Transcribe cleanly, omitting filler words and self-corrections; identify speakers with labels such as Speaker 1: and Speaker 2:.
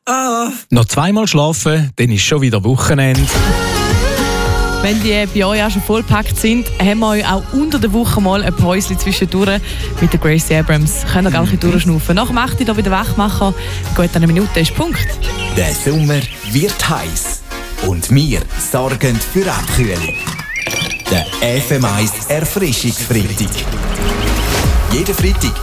Speaker 1: Noch zweimal schlafen, dann ist schon wieder Wochenende.
Speaker 2: Wenn die bei euch auch schon vollgepackt sind, haben wir euch auch unter der Woche mal ein Päuschen zwischendurch mit der Gracie Abrams. Könnt ihr gar nicht durchschnaufen. Nach dem 8 Uhr hier wieder wach machen. Gut, eine Minute ist Punkt.
Speaker 3: Der Sommer wird heiß und wir sorgen für Abkühlung. Der FM1 Erfrischungsfreitag. Jeden Freitag